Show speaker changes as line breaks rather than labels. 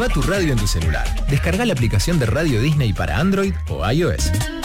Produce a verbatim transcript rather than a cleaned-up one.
Lleva tu radio en tu celular. Descarga la aplicación de Radio Disney para Android o iOS.